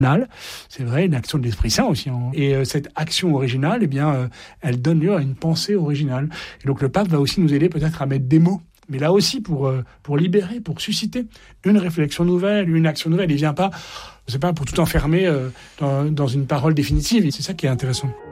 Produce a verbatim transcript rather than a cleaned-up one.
C'est vrai, une action de l'Esprit Saint aussi. Et euh, cette action originale, eh bien, euh, elle donne lieu à une pensée originale. Et donc le pape va aussi nous aider peut-être à mettre des mots, mais là aussi pour euh, pour libérer, pour susciter une réflexion nouvelle, une action nouvelle. Il vient pas, c'est pas pour tout enfermer euh, dans, dans une parole définitive. Et c'est ça qui est intéressant.